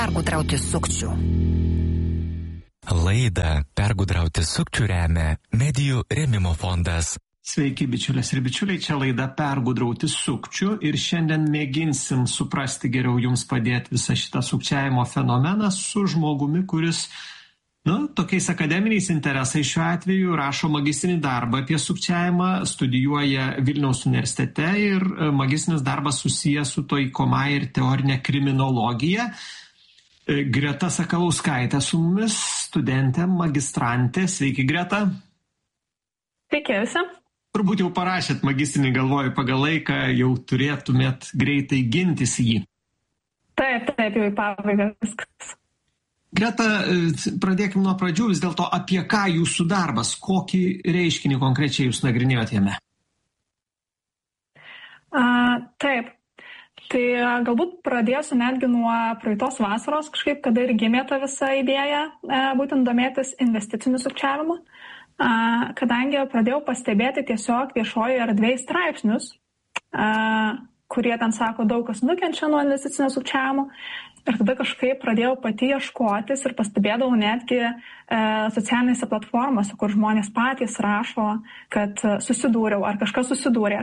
pergudrauti sukčių. Laidą Pergudrauti sukčių remia Medijų rėmimo fondas. Sveiki, bičiulės ir bičiuliai, čia laida Pergudrauti sukčių ir šiandien mėginsim suprasti geriau jums padėti visą šitą sukčiavimo fenomeną su žmogumi, kuris, tokiais akademiniais interesais šiuo atveju rašo magistrinį darbą apie sukčiavimą, studijuoja Vilniaus universitete ir magistrinis darbas susijęs su taikomąja ir teorinė kriminologija. Greta Sakalauskaitė su mumis, studentė, magistrantė. Sveiki, Greta. Sveiki visi. Turbūt jau parašėt magistrinį, galvoju, pagal laiką jau turėtumėt greitai gintis jį. Taip, jau į pabaigą viskas. Greta, pradėkime nuo pradžių, vis dėlto apie ką jūsų darbas, kokį reiškinį konkrečiai jūs nagrinėjot jame? Taip. Tai galbūt pradėsiu netgi nuo praeitos vasaros kažkaip, kada ir gimė ta visa idėja būtent domėtis investiciniu sukčiavimu, kadangi pradėjau pastebėti tiesiog viešojoje erdvėje straipsnius, kurie ten sako, daug kas nukenčia nuo investicinio sukčiavimo. Ir tada kažkaip pradėjau pati ieškotis ir pastebėdavau netgi socialinėse platformose, kur žmonės patys rašo, kad susidūriau ar kažkas susidūrė.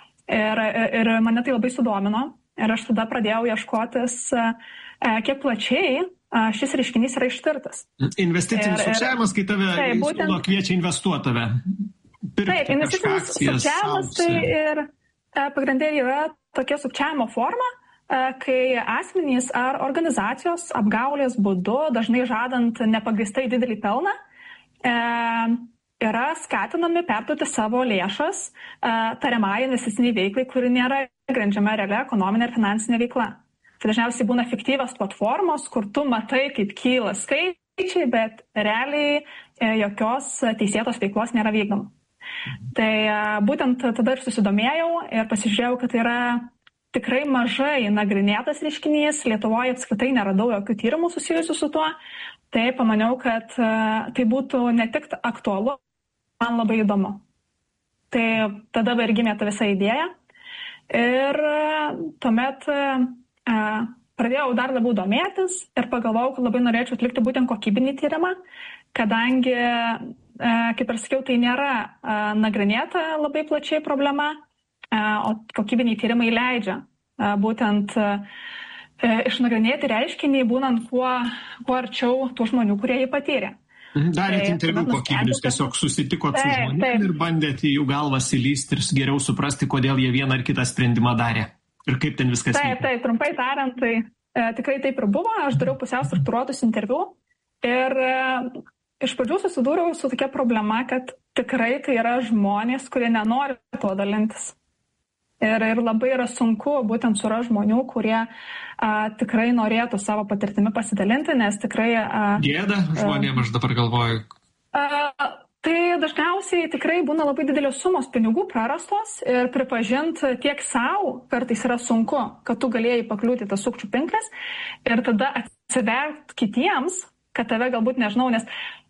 Ir mane tai labai sudomino. Ir aš tada pradėjau ieškotis, kiek plačiai šis reiškinys yra ištirtas. Investicinis sukčiavimas, kai tave kviečia investuoti tave. Taip, investicinis sukčiavimas tai ir pagrindė yra tokia sukčiavimo forma, kai asmenys ar organizacijos apgaulės būdu, dažnai žadant nepagrįstai didelį pelną, yra skatinami perduoti savo lėšas tariamai investiciniai veiklai, kuri nėra grindžiama realia ekonominė ir finansinė veikla. Tai dažniausiai būna fiktyvios platformos, kur tu matai, kaip kyla skaičiai, bet realiai jokios teisėtos veiklos nėra vykdoma. Tai būtent tada ir susidomėjau ir pasižiūrėjau, kad tai yra tikrai mažai nagrinėtas reiškinys. Lietuvoje apskritai neradau jokių tyrimų susijusių su tuo. Tai pamaniau, kad tai būtų ne tik aktualu, man labai įdomu. Tai tada ir gimė ta visa idėja. Ir tuomet pradėjau dar labiau domėtis ir pagalvojau, kad labai norėčiau atlikti būtent kokybinį tyrimą, kadangi, kaip ir sakiau, tai nėra nagrinėta labai plačiai problema, o kokybiniai tyrimai leidžia būtent išnagrinėti reiškinį, būnant kuo arčiau tų žmonių, kurie jį patyrė. Darėt interviu kokybinius, tiesiog susitikot su žmonėmis ir bandėt į jų galvas įlysti ir geriau suprasti, kodėl jie vieną ar kitą sprendimą darė ir kaip ten viskas vyko. Taip, trumpai tariant, tai tikrai taip ir buvo. Aš dariau pusiau struktūruotus interviu ir iš pradžių susidūriau su tokia problema, kad tikrai tai yra žmonės, kurie nenori tuo dalintis. Ir labai yra sunku būtent surasti žmonių, kurie tikrai norėtų savo patirtimi pasidalinti, nes tikrai... Gėda žmonėms, aš dabar galvoju. Tai dažniausiai tikrai būna labai didelės sumos pinigų prarastos ir pripažinti tiek savo kartais yra sunku, kad tu galėjai pakliūti tas sukčių pinkles ir tada atsiverti kitiems, kad tave galbūt nežinau, nes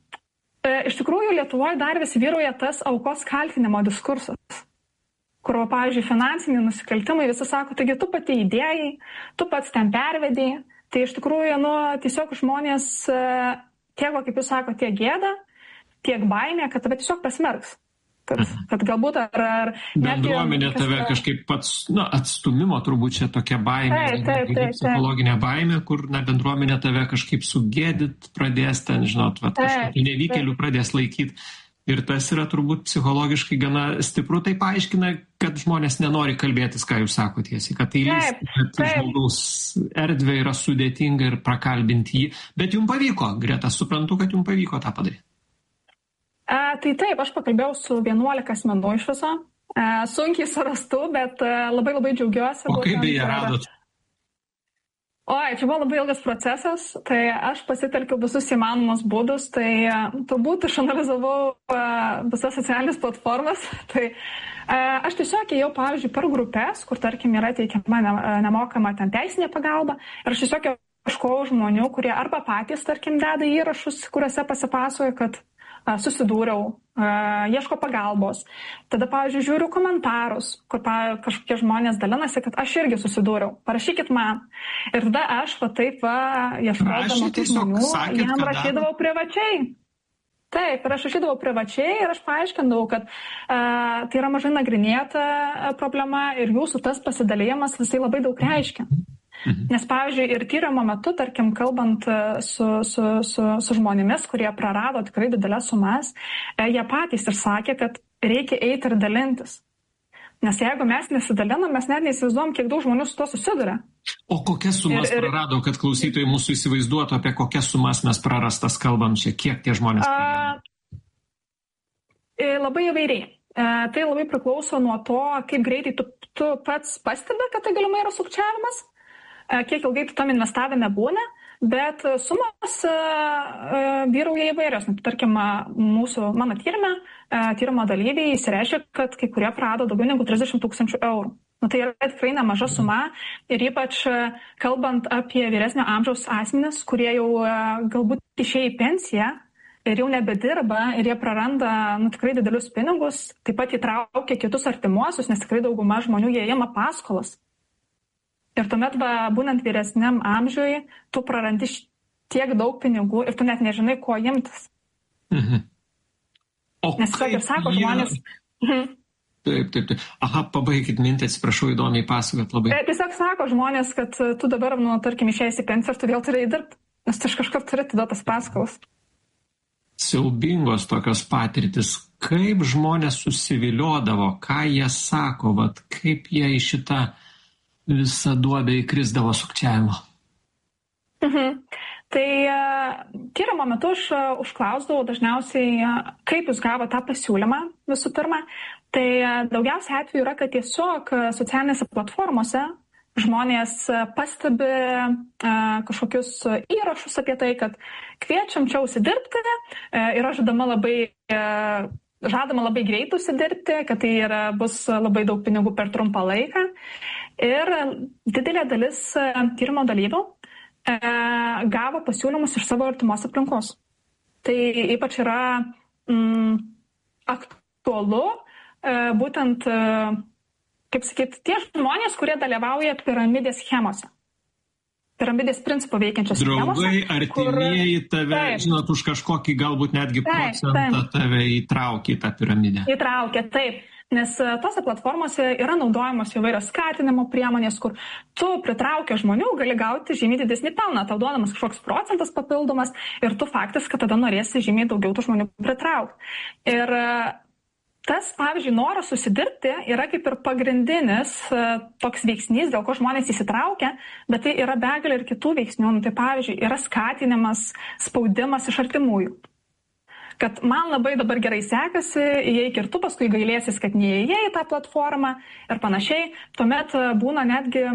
iš tikrųjų Lietuvoje dar vis vyrauja tas aukos kaltinimo diskursas, kur, pavyzdžiui, finansiniai nusikaltimai, visi sako, taigi tu pati idėjai, tu pats ten pervedėjai. Tai iš tikrųjų, tiesiog žmonės tiek, kaip jūs sako, tiek gėda, tiek baimė, kad tave tiesiog pasmerks. Kad galbūt ar... Bendruomenė tave kažkaip pats, atstumimo turbūt čia tokia baimė, psichologinė baimė, kur bendruomenė tave kažkaip sugėdyt pradės ten, kažkokių nevykėlių pradės laikyti. Ir tas yra turbūt psichologiškai gana stipru, tai paaiškina, kad žmonės nenori kalbėtis, ką jūs sako tiesiai, kad tai žmogaus erdvė yra sudėtinga ir prakalbinti jį. Bet jums pavyko, Greta, suprantu, kad jums pavyko tą padaryti. Tai taip, aš pakalbėjau su 11 asmenų iš viso. Sunkiai surastu, bet labai džiaugiuosi. O kaip beje radot? Čia buvo labai ilgas procesas, tai aš pasitelkiau visus įmanomus būdus, tai turbūt išanalizavau visas socialinės platformas. Tai aš tiesiog ėjau, pavyzdžiui, per grupės, kur, tarkim, yra teikiama nemokama ten teisinė pagalba, ir aš tiesiog ieškojau žmonių, kurie arba patys, tarkim, deda įrašus, kuriuose pasipasakoja, kad susidūriau, ieško pagalbos. Tada, pavyzdžiui, žiūriu komentarus, kur kažkokie žmonės dalinasi, kad aš irgi susidūriau. Parašykit man. Ir tada aš ieškodama tų žmonių, jam rašydavau privačiai. Taip, ir aš rašydavau privačiai ir aš paaiškindavau, kad tai yra mažai nagrinėta problema ir jūsų tas pasidalėjimas visai labai daug reiškia. Nes, pavyzdžiui, ir tyrimo metu, tarkim, kalbant su žmonėmis, kurie prarado tikrai didelės sumas, jie patys ir sakė, kad reikia eiti ir dalintis. Nes jeigu mes nesidalinam, mes net neįsivaizduojam, kiek daug žmonių su to susiduria. O kokias sumas prarado, kad klausytojai mūsų įsivaizduotų, apie kokias sumas mes prarastas kalbam čia, kiek tie žmonės prarado? Labai įvairiai. Tai labai priklauso nuo to, kaip greitai tu pats pastebi, kad tai galimai yra sukčiavimas, kiek ilgai tu tam investavime būna, bet sumos vyrauja įvairios. Tarkim, mano tyrimo dalyviai įsireiškia, kad kai kurie prarado daugiau negu 30 000 eurų. Tai yra tikrai nemaža suma ir ypač kalbant apie vyresnio amžiaus asmenis, kurie jau galbūt išėjo į pensiją ir jau nebedirba ir jie praranda tikrai didelius pinigus, taip pat įtraukia kitus artimuosius, nes tikrai dauguma žmonių jie ima paskolas. Ir tuomet, būnant vyresniam amžiui, tu prarandi tiek daug pinigų ir tu net nežinai, ko imtis. Nes kaip ir sako žmonės... Taip. Aha, pabaikit mintį, atsiprašau, įdomiai pasakot labai. Tiesiog sako žmonės, kad tu dabar, tarkim, išėjęs į pensiją ir tu vėl turi įdirbti, nes tu iš kažkur turi atiduotas paskolas. Siaubingos tokios patirtis. Kaip žmonės susiviliodavo, ką jie sako, kaip jie į šitą visą duobę įkrisdavo sukčiavimo? Tai tyrimo metu aš užklausdavau dažniausiai, kaip jūs gavo tą pasiūlymą visų pirma. Tai daugiausia atveju yra, kad tiesiog socialinėse platformose žmonės pastebi kažkokius įrašus apie tai, kad kviečiam čia užsidirbti, yra žadama labai greit užsidirbti, kad tai bus labai daug pinigų per trumpą laiką. Ir didelė dalis tyrimo dalyvių gavo pasiūlymus iš savo artimos aplinkos. Tai ypač yra aktualu būtent, kaip sakyti, tie žmonės, kurie dalyvauja piramidės schemose. Piramidės principų veikiančios schemose. Draugai, artimieji tave, žinot, už kažkokį galbūt netgi procentą tave įtraukia į tą piramidę. Įtraukia, taip. Nes tose platformose yra naudojamos įvairios skatinimo priemonės, kur tu pritraukia žmonių, gali gauti žymiai didesnį pelną, tau duodamas kažkoks procentas papildomas ir tu faktas, kad tada norėsi žymiai daugiau tų žmonių pritraukti. Ir tas, pavyzdžiui, noras susidirbti yra kaip ir pagrindinis toks veiksnys, dėl ko žmonės įsitraukia, bet tai yra begalė ir kitų veiksnių. Tai, pavyzdžiui, yra skatinimas, spaudimas iš artimųjų. Kad man labai dabar gerai sekasi, įeik ir tu paskui gailėsis, kad neįėjai į tą platformą ir panašiai. Tuomet būna netgi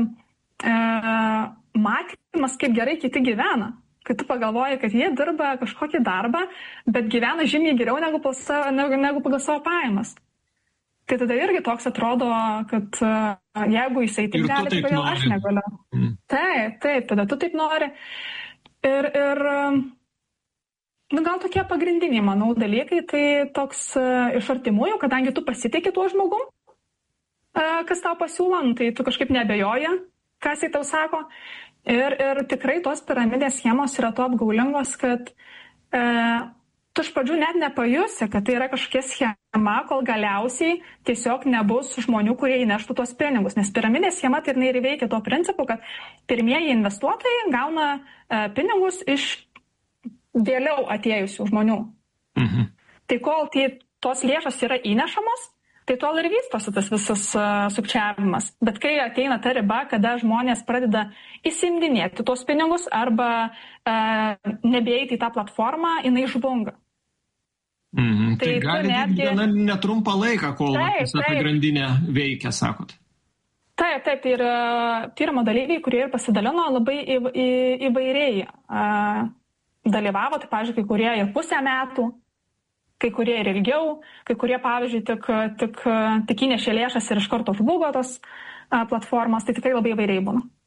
matymas, kaip gerai kiti gyvena. Kai tu pagalvoji, kad jie dirba kažkokį darbą, bet gyvena žymiai geriau negu pagal savo pajamas. Tai tada irgi toks atrodo, kad jeigu jisai taip gali, tai kodėl aš negaliu. Taip, tada tu taip nori. Ir gal tokie pagrindiniai, manau, dalykai, tai toks iš artimųjų, kadangi tu pasitikė tuo žmogum, kas tau pasiūlo, tai tu kažkaip neabejoji, kas jai tau sako. Ir tikrai tos piramidės schemos yra to apgaulingos, kad tu iš pradžių net nepajusi, kad tai yra kažkokia schema, kol galiausiai tiesiog nebus žmonių, kurie įneštų tuos pinigus. Nes piramidės schema tai ir veikia tuo principu, kad pirmieji investuotojai gauna pinigus iš vėliau atėjusių žmonių. Tai kol tos lėšos yra įnešamos, tai tol ir vystosi tas visas sukčiavimas. Bet kai ateina ta riba, kada žmonės pradeda įsimdinėti tuos pinigus arba nebeeiti į tą platformą, jinai žlunga. Tai gali netgi netrumpą laiką, kol visa ta grandinė veikia, sakot. Taip, ir tyrimo dalyviai, kurie ir pasidalino, labai įvairiai dalyvavo, tai, pavyzdžiui, kai kurie ir pusę metų, kai kurie ir ilgiau, kai kurie, pavyzdžiui, tik įnešė lėšas ir iš karto žlugo tos platformos, tai tikrai labai įvairiai būna.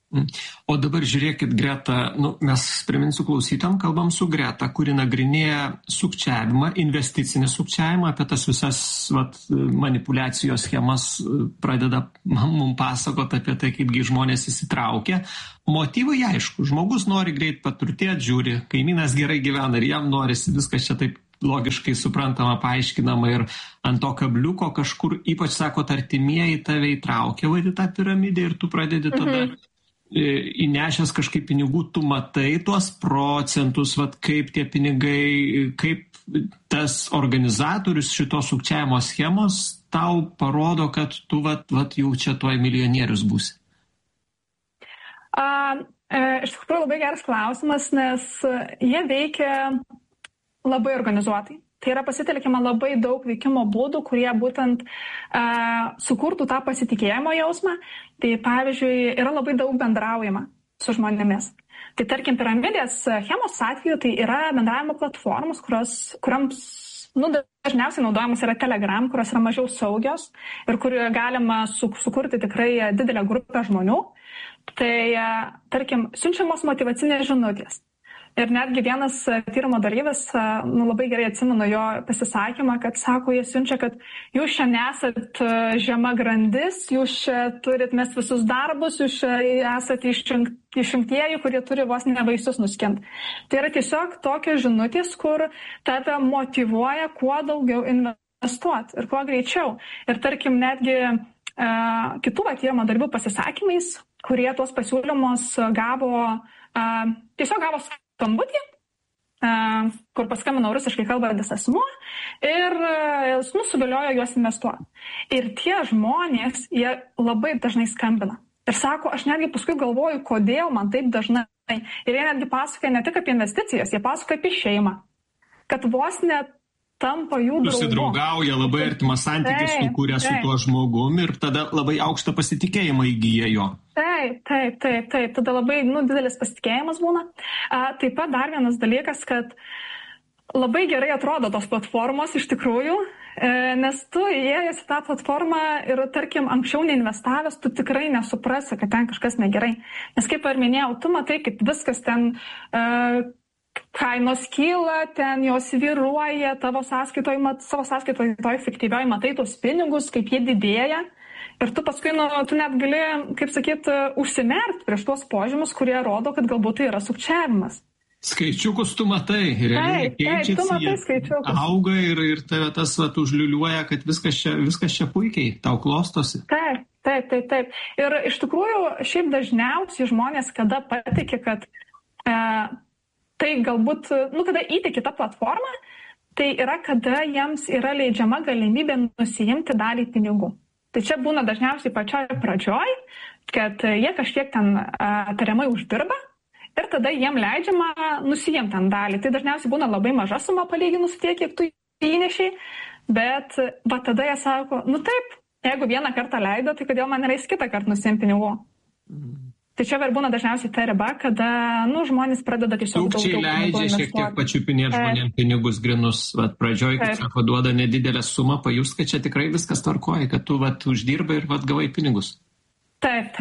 O dabar žiūrėkit, Greta, mes priminsiu klausytam, kalbam su Greta, kuri nagrinėja sukčiavimą, investicinį sukčiavimą, apie tas visas manipulacijos schemas pradeda mums pasakoti apie tai, kaipgi žmonės įsitraukia. Motyvai aišku, žmogus nori greit paturtėti, žiūri, kaimynas gerai gyvena ir jam norisi, viskas čia taip logiškai suprantama, paaiškinama ir ant to kabliuko kažkur, ypač sakot, artimieji tave įtraukia į tą piramidę ir tu pradedi tada įnešęs kažkaip pinigų, tu matai tuos procentus, kaip tie pinigai, kaip tas organizatorius šitos sukčiavimo schemos tau parodo, kad tu jau čia tuoj milijonierius būsi. Iš tikrųjų labai geras klausimas, nes jie veikia labai organizuotai. Tai yra pasitelkiama labai daug veikimo būdų, kurie būtent sukurtų tą pasitikėjimo jausmą. Tai pavyzdžiui, yra labai daug bendraujama su žmonėmis. Tai tarkim, piramidės schemos atveju tai yra bendravimo platformos, kuriams dažniausiai naudojamas yra Telegram, kurios yra mažiau saugios ir kur galima sukurti tikrai didelę grupę žmonių. Tai tarkim, siunčiamos motyvacinės žinutės. Ir netgi vienas tyrimo dalyvis, labai gerai atsimenu jo pasisakymą, kad sako, jie siunčia, kad jūs čia nesat žema grandis, jūs čia turit mes visus darbus, jūs čia esate išrinktieji, kurie turi vos ne vaisius nuskint. Tai yra tiesiog tokios žinutės, kur tave motyvuoja kuo daugiau investuoti ir kuo greičiau. Ir tarkim, netgi kitų tyrimo dalyvių pasisakymais, kurie tuos pasiūlymus tiesiog gavo skambutį, kur paskambino rusiškai kalbantis asmuo ir suviliojo juos investuoti. Ir tie žmonės, jie labai dažnai skambina. Ir sako, aš netgi paskui galvoju, kodėl man taip dažnai. Ir jie netgi pasakoja ne tik apie investicijas, jie pasakoja apie šeimą. Kad vos net tampa jų draugu. Susidraugauja, labai artimas santykis sukūrė su tuo žmogum ir tada labai aukštą pasitikėjimą įgyja jo. Taip. Tada labai didelis pasitikėjimas būna. Taip pat dar vienas dalykas, kad labai gerai atrodo tos platformos iš tikrųjų, nes tu įėjęs į tą platformą ir, tarkim, anksčiau neinvestavęs, tu tikrai nesuprasi, kad ten kažkas negerai. Nes kaip ir minėjau, tu matai, kaip viskas ten kainos kyla, ten jos vyruoja, savo sąskaitoje toj fiktyvioj matai tos pinigus, kaip jie didėja. Ir tu paskui, tu net gali, kaip sakyt, užsimerkti prieš tuos požymus, kurie rodo, kad galbūt tai yra sukčiavimas. Skaičiukus tu matai, realiai keičiasi, auga ir tave tas užliuliuoja, kad viskas čia puikiai, tau klostosi. Taip. Ir iš tikrųjų, šiaip dažniausiai žmonės, kada patikė, kad tai galbūt, kada įtiki tą platformą, tai yra, kada jiems yra leidžiama galimybė nusijimti dalį pinigų. Tai čia būna dažniausiai pačioj pradžioj, kad jie kažkiek ten tariamai uždirba ir tada jiem leidžiama nusijimti ten dalį. Tai dažniausiai būna labai maža suma palyginus tiek, kiek tu įnešiai, bet tada jie sako, taip, jeigu vieną kartą leido, tai kodėl man reis kitą kartą nusijimti pinigų. Tai čia ir būna dažniausiai ta riba, kada žmonės pradeda tiesiog daug leidžia šiek tiek pačiupinėti žmonėms pinigus grinus. Pradžioj, kad sako, duoda nedidelę sumą, pajus, kad čia tikrai viskas tvarkoja, kad tu uždirbai ir gavai pinigus. Taip.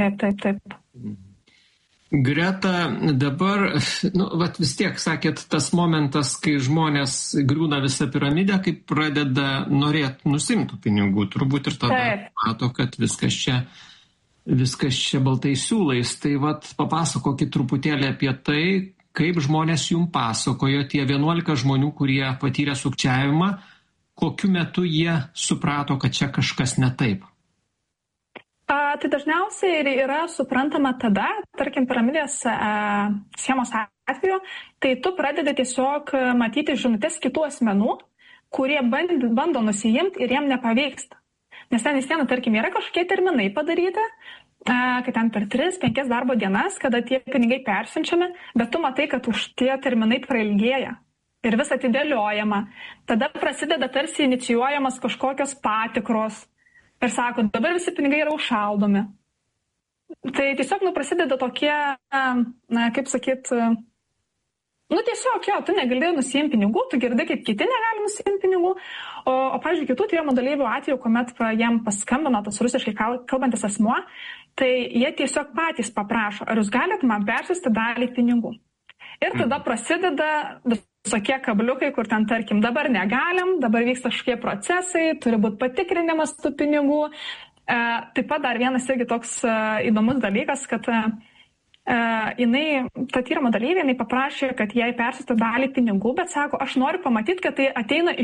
Greta, dabar, vis tiek, sakėt, tas momentas, kai žmonės griūna visą piramidę, kai pradeda norėti nusimtų pinigų, turbūt ir tada mato, kad viskas čia baltais siūlais. Tai papasakokit truputėlį apie tai, kaip žmonės jums pasakojo, tie 11 žmonių, kurie patyrė sukčiavimą, kokiu metu jie suprato, kad čia kažkas ne taip. Tai dažniausiai yra suprantama tada, tarkim, piramidės schemos atveju, tai tu pradedi tiesiog matyti žinutės kitų asmenų, kurie bando nusijimti ir jiem nepavyksta. Nes ten vis viena, tarkim, yra kažkokie terminai padaryti, kad ten per 3-5 darbo dienas, kada tie pinigai persiunčiami, bet tu matai, kad už tie terminai prailgėja ir vis atidėliojama. Tada prasideda tarsi inicijuojamas kažkokios patikros ir sako, dabar visi pinigai yra užšaldomi. Tai tiesiog prasideda tokie, kaip sakyt, Tiesiog, tu negali nusiimti pinigų, tu girdi, kaip kiti negali nusiimti pinigų. O pavyzdžiui, kitų tyrimo dalyvių atveju, kuomet jiem paskambino tas rusiškai kalbantis asmuo, tai jie tiesiog patys paprašo, ar jūs galite man persiųsti dalį pinigų. Ir tada prasideda visokie kabliukai, kur ten, tarkim, dabar negalim, dabar vyksta kažkokie procesai, turi būti patikrinimas tų pinigų. Taip pat dar vienas irgi toks įdomus dalykas, kad ta tyrimo dalyvė, jinai paprašė, kad jai persiųstų dalį pinigų, bet sako, aš noriu pamatyti, kad tai ateina iš